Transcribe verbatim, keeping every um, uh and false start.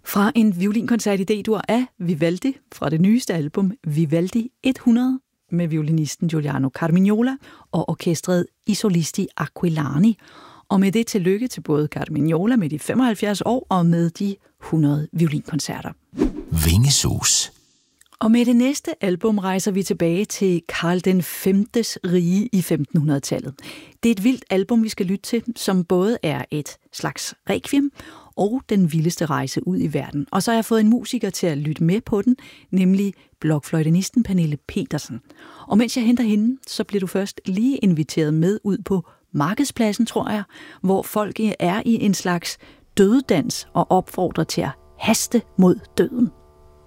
Fra en violinkoncert i D-dur af Vivaldi fra det nyeste album Vivaldi hundrede med violinisten Giuliano Carmignola og orkestret I Solisti Aquilani. Og med det tillykke til både Carmignola med de femoghalvfjerds år og med de hundrede violinkoncerter. Vingesus. Og med det næste album rejser vi tilbage til Karl den femtes rige i femtenhundredetallet. Det er et vildt album, vi skal lytte til, som både er et slags requiem og den vildeste rejse ud i verden. Og så har jeg fået en musiker til at lytte med på den, nemlig blokfløjtenisten Pernille Petersen. Og mens jeg henter hende, så bliver du først lige inviteret med ud på Markedspladsen, tror jeg, hvor folk er i en slags døddans og opfordrer til at haste mod døden.